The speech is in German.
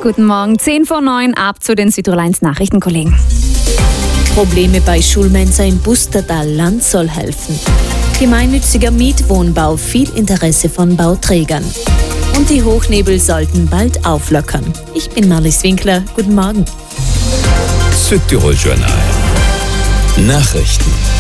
Guten Morgen, 10 vor 9, ab zu den Südtirol-1 Nachrichtenkollegen. Probleme bei Schulmensa im Bustertal-Land soll helfen. Gemeinnütziger Mietwohnbau, viel Interesse von Bauträgern. Und die Hochnebel sollten bald auflockern. Ich bin Marlies Winkler, guten Morgen. Südtirol Journal. Nachrichten.